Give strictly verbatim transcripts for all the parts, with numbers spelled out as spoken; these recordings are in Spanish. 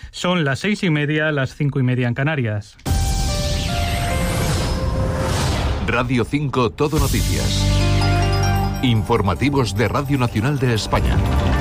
Son las seis y media, las cinco y media en Canarias. Radio cinco Todo Noticias. Informativos de Radio Nacional de España.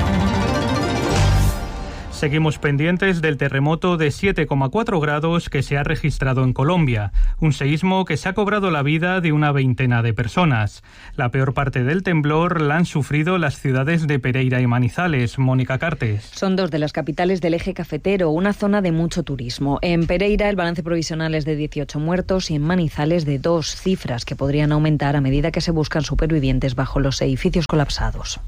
Seguimos pendientes del terremoto de siete coma cuatro grados que se ha registrado en Colombia, un seísmo que se ha cobrado la vida de una veintena de personas. La peor parte del temblor la han sufrido las ciudades de Pereira y Manizales. Mónica Cartes. Son dos de las capitales del eje cafetero, una zona de mucho turismo. En Pereira el balance provisional es de dieciocho muertos y en Manizales de dos, cifras que podrían aumentar a medida que se buscan supervivientes bajo los edificios colapsados.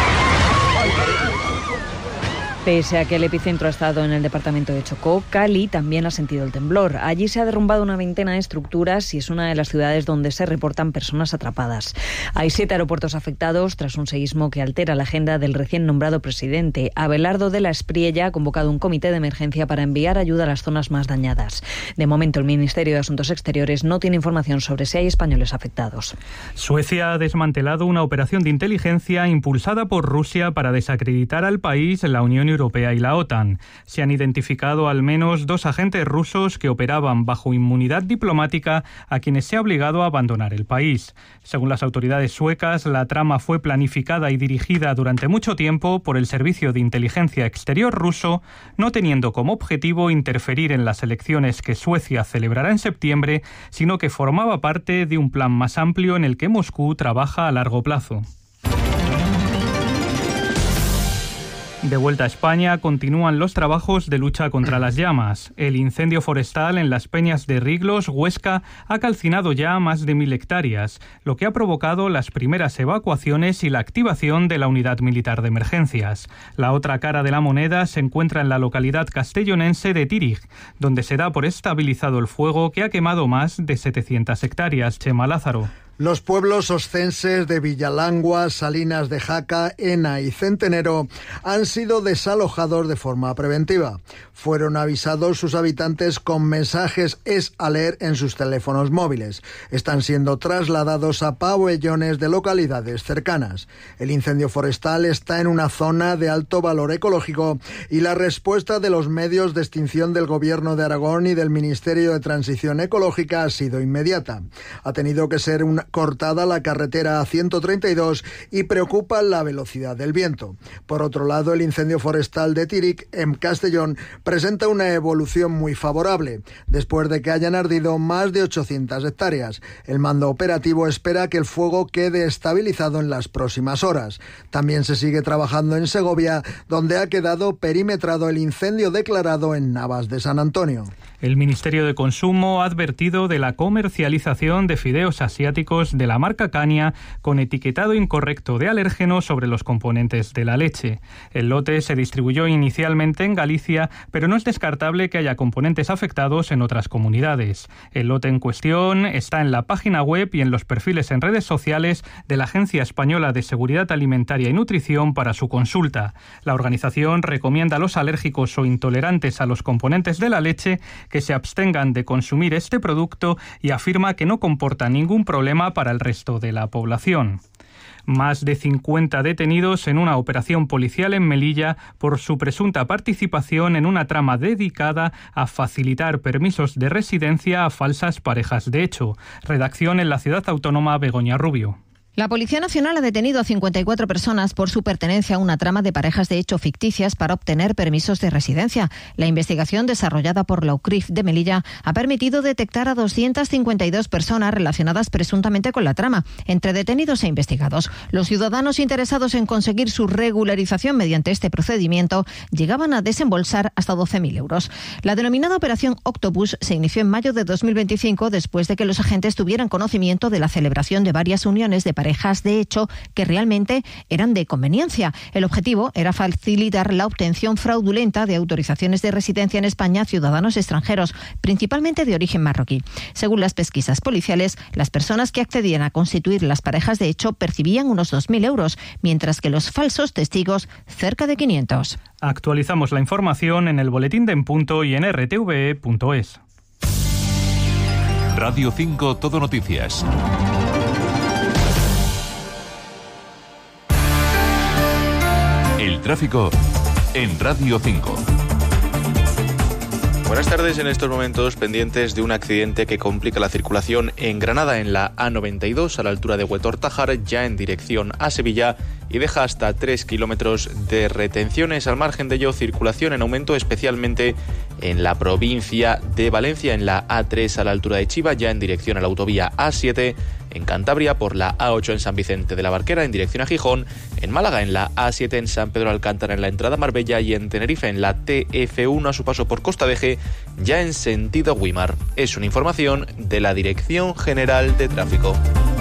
Pese a que el epicentro ha estado en el departamento de Chocó, Cali también ha sentido el temblor. Allí se ha derrumbado una veintena de estructuras y es una de las ciudades donde se reportan personas atrapadas. Hay siete aeropuertos afectados tras un seísmo que altera la agenda del recién nombrado presidente. Abelardo de la Espriella ha convocado un comité de emergencia para enviar ayuda a las zonas más dañadas. De momento, el Ministerio de Asuntos Exteriores no tiene información sobre si hay españoles afectados. Suecia ha desmantelado una operación de inteligencia impulsada por Rusia para desacreditar al país, la Unión Europea y la OTAN. Se han identificado al menos dos agentes rusos que operaban bajo inmunidad diplomática a quienes se ha obligado a abandonar el país. Según las autoridades suecas, la trama fue planificada y dirigida durante mucho tiempo por el Servicio de Inteligencia Exterior ruso, no teniendo como objetivo interferir en las elecciones que Suecia celebrará en septiembre, sino que formaba parte de un plan más amplio en el que Moscú trabaja a largo plazo. De vuelta a España, continúan los trabajos de lucha contra las llamas. El incendio forestal en las Peñas de Riglos, Huesca, ha calcinado ya más de mil hectáreas, lo que ha provocado las primeras evacuaciones y la activación de la unidad militar de emergencias. La otra cara de la moneda se encuentra en la localidad castellonense de Tírig, donde se da por estabilizado el fuego que ha quemado más de setecientas hectáreas. Chema Lázaro. Los pueblos oscenses de Villalangua, Salinas de Jaca, Ena y Centenero han sido desalojados de forma preventiva. Fueron avisados sus habitantes con mensajes es a leer en sus teléfonos móviles. Están siendo trasladados a pabellones de localidades cercanas. El incendio forestal está en una zona de alto valor ecológico y la respuesta de los medios de extinción del Gobierno de Aragón y del Ministerio de Transición Ecológica ha sido inmediata. Ha tenido que ser una cortada la carretera A ciento treinta y dos y preocupa la velocidad del viento. Por otro lado, el incendio forestal de Tírig, en Castellón, presenta una evolución muy favorable, después de que hayan ardido más de ochocientas hectáreas. El mando operativo espera que el fuego quede estabilizado en las próximas horas. También se sigue trabajando en Segovia, donde ha quedado perimetrado el incendio declarado en Navas de San Antonio. El Ministerio de Consumo ha advertido de la comercialización de fideos asiáticos de la marca Cania con etiquetado incorrecto de alérgeno sobre los componentes de la leche. El lote se distribuyó inicialmente en Galicia, pero no es descartable que haya componentes afectados en otras comunidades. El lote en cuestión está en la página web y en los perfiles en redes sociales de la Agencia Española de Seguridad Alimentaria y Nutrición para su consulta. La organización recomienda a los alérgicos o intolerantes a los componentes de la leche que se abstengan de consumir este producto y afirma que no comporta ningún problema para el resto de la población. Más de cincuenta detenidos en una operación policial en Melilla por su presunta participación en una trama dedicada a facilitar permisos de residencia a falsas parejas de hecho. Redacción en la ciudad autónoma Begoña Rubio. La Policía Nacional ha detenido a cincuenta y cuatro personas por su pertenencia a una trama de parejas de hecho ficticias para obtener permisos de residencia. La investigación desarrollada por la U C R I F de Melilla ha permitido detectar a doscientas cincuenta y dos personas relacionadas presuntamente con la trama, entre detenidos e investigados. Los ciudadanos interesados en conseguir su regularización mediante este procedimiento llegaban a desembolsar hasta doce mil euros. La denominada Operación Octopus se inició en mayo de dos mil veinticinco después de que los agentes tuvieran conocimiento de la celebración de varias uniones de parejas de hecho que realmente eran de conveniencia. El objetivo era facilitar la obtención fraudulenta de autorizaciones de residencia en España a ciudadanos extranjeros, principalmente de origen marroquí. Según las pesquisas policiales, las personas que accedían a constituir las parejas de hecho percibían unos dos mil euros, mientras que los falsos testigos cerca de quinientos. Actualizamos la información en el boletín de En Punto y en r t v e punto es. Radio cinco Todo Noticias. El tráfico en Radio cinco. Buenas tardes. En estos momentos pendientes de un accidente que complica la circulación en Granada, en la A noventa y dos, a la altura de Huetor-Tájar, ya en dirección a Sevilla, y deja hasta tres kilómetros de retenciones. Al margen de ello, circulación en aumento, especialmente en la provincia de Valencia, en la A tres a la altura de Chiva, ya en dirección a la autovía A siete, en Cantabria por la A ocho en San Vicente de la Barquera en dirección a Gijón, en Málaga en la A siete en San Pedro Alcántara en la entrada a Marbella y en Tenerife en la T F uno a su paso por Costa de Eje, ya en sentido Güímar. Es una información de la Dirección General de Tráfico.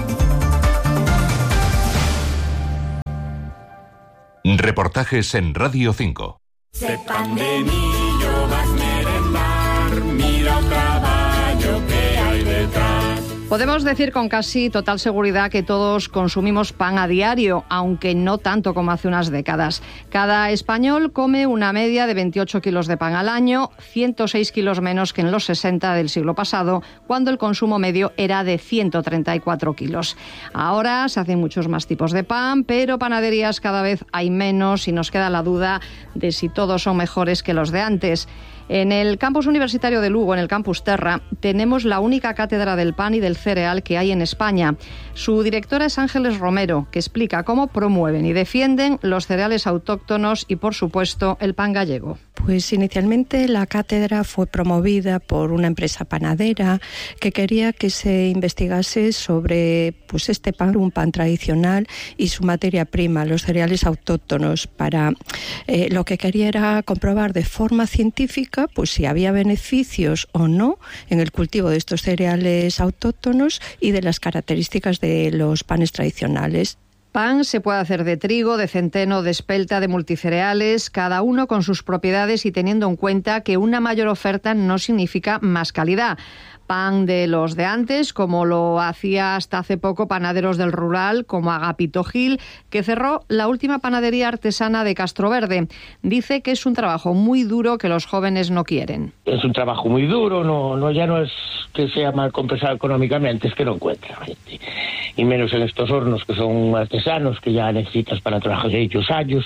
Reportajes en Radio cinco. Sepan de mí, yo vas merendar, mira un caballo que hay detrás. Podemos decir con casi total seguridad que todos consumimos pan a diario, aunque no tanto como hace unas décadas. Cada español come una media de veintiocho kilos de pan al año, ciento seis kilos menos que en los sesenta del siglo pasado, cuando el consumo medio era de ciento treinta y cuatro kilos. Ahora se hacen muchos más tipos de pan, pero panaderías cada vez hay menos y nos queda la duda de si todos son mejores que los de antes. En el campus universitario de Lugo, en el campus Terra, tenemos la única cátedra del pan y del cereal que hay en España. Su directora es Ángeles Romero, que explica cómo promueven y defienden los cereales autóctonos y, por supuesto, el pan gallego. Pues inicialmente la cátedra fue promovida por una empresa panadera que quería que se investigase sobre pues este pan, un pan tradicional y su materia prima, los cereales autóctonos. Para eh, lo que quería era comprobar de forma científica pues si había beneficios o no en el cultivo de estos cereales autóctonos y de las características de los panes tradicionales. Pan se puede hacer de trigo, de centeno, de espelta, de multicereales, cada uno con sus propiedades y teniendo en cuenta que una mayor oferta no significa más calidad. Pan de los de antes, como lo hacía hasta hace poco Panaderos del Rural, como Agapito Gil, que cerró la última panadería artesana de Castroverde. Dice que es un trabajo muy duro que los jóvenes no quieren. Es un trabajo muy duro, no, no ya no es que sea mal compensado económicamente, es que no encuentra gente. Y menos en estos hornos que son artesanos, que ya necesitas para trabajar ellos años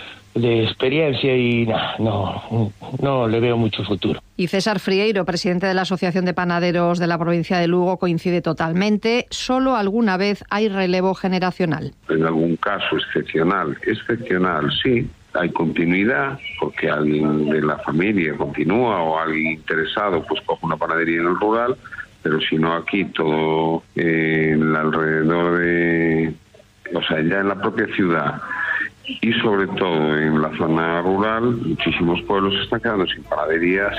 de experiencia y no, no, no le veo mucho futuro. Y César Frieiro, presidente de la Asociación de Panaderos de la provincia de Lugo, coincide totalmente. Solo alguna vez hay relevo generacional. En algún caso excepcional, excepcional sí, hay continuidad, porque alguien de la familia continúa o alguien interesado pues coge una panadería en el rural, pero si no aquí todo eh, en el alrededor de, o sea, ya en la propia ciudad y sobre todo en la zona rural, muchísimos pueblos se están quedando sin panaderías.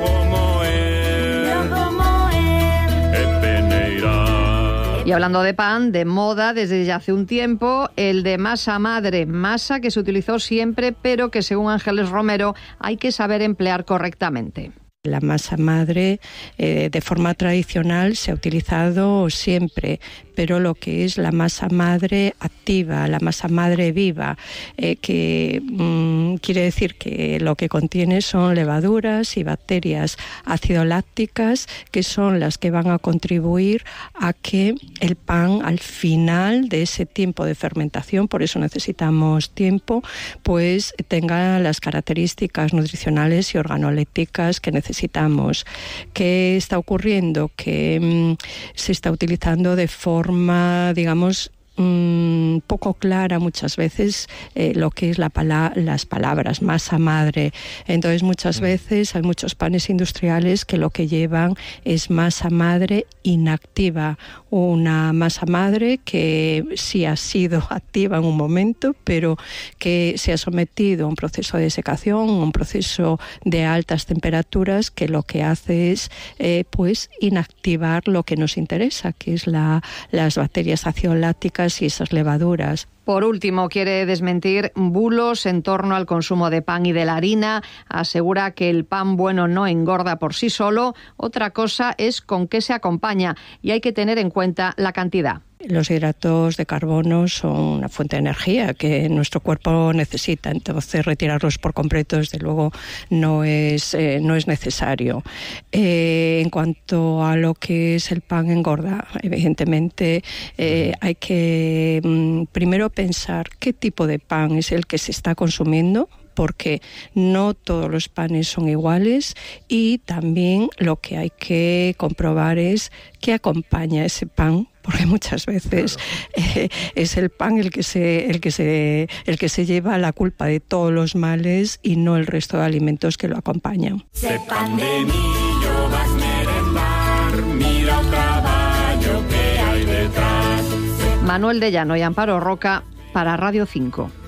Y hablando de pan, de moda, desde ya hace un tiempo, el de masa madre, masa que se utilizó siempre, pero que según Ángeles Romero hay que saber emplear correctamente. La masa madre eh, de forma tradicional se ha utilizado siempre, pero lo que es la masa madre activa, la masa madre viva, eh, que mmm, quiere decir que lo que contiene son levaduras y bacterias ácido-lácticas, que son las que van a contribuir a que el pan al final de ese tiempo de fermentación, por eso necesitamos tiempo, pues tenga las características nutricionales y organolépticas que necesitamos. Necesitamos. ¿Qué está ocurriendo? Que mmm, se está utilizando de forma, digamos, mmm, poco clara muchas veces eh, lo que es la pala- las palabras masa madre. Entonces muchas veces hay muchos panes industriales que lo que llevan es masa madre inactiva, una masa madre que sí ha sido activa en un momento, pero que se ha sometido a un proceso de desecación, un proceso de altas temperaturas que lo que hace es eh, pues inactivar lo que nos interesa, que es la, las bacterias ácido-lácticas y esas levaduras. Por último, quiere desmentir bulos en torno al consumo de pan y de la harina. Asegura que el pan bueno no engorda por sí solo. Otra cosa es con qué se acompaña y hay que tener en cuenta la cantidad. Los hidratos de carbono son una fuente de energía que nuestro cuerpo necesita, entonces retirarlos por completo desde luego no es, eh, no es necesario. Eh, en cuanto a lo que es el pan engorda, evidentemente eh, hay que mm, primero pensar qué tipo de pan es el que se está consumiendo, porque no todos los panes son iguales y también lo que hay que comprobar es qué acompaña ese pan, porque muchas veces claro. eh, es el pan el que se el que se el que se lleva la culpa de todos los males y no el resto de alimentos que lo acompañan. Se pan de millo vas merendar, mira un caballo que hay detrás. Manuel de Llano y Amparo Roca para Radio cinco.